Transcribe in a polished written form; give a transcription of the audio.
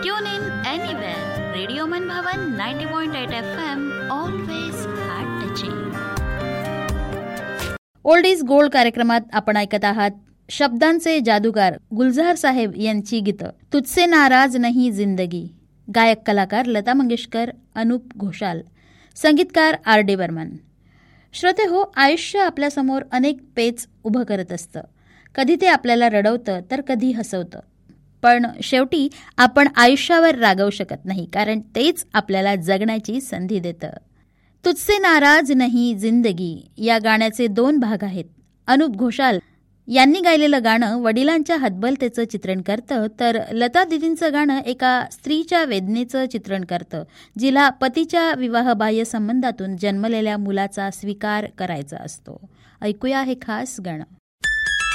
Tune in anywhere. Radio Manbhavan 90.8 FM. Always heart touching. Old is gold कार्यक्रमात आपण ऐकत आहात शब्दांचे जादूगार गुलजार साहेब यांची गीतं. तुझसे नाराज नहीं जिंदगी. गायक कलाकार लता मंगेशकर, अनूप घोषाल, संगीतकार R.D. बर्मन. श्रोते हो, आयुष्य आपल्यासमोर अनेक पेच उभं करत असतं. कधी ते आपल्याला रडवतं तर कधी हसवतं. पण शेवटी आपण आयुष्यावर रागवू शकत नाही, कारण तेच आपल्याला जगण्याची संधी देतं. तुझसे नाराज नहीं जिंदगी या गाण्याचे 2 भाग आहेत. अनूप घोषाल यांनी गायलेलं गाणं वडिलांच्या हतबलतेचं चित्रण करतं, तर लता दिदींचं गाणं एका स्त्रीच्या वेदनेचं चित्रण करतं, जिला पतीच्या विवाहबाह्य संबंधातून जन्मलेल्या मुलाचा स्वीकार करायचा असतो. ऐकूया हे खास गाणं.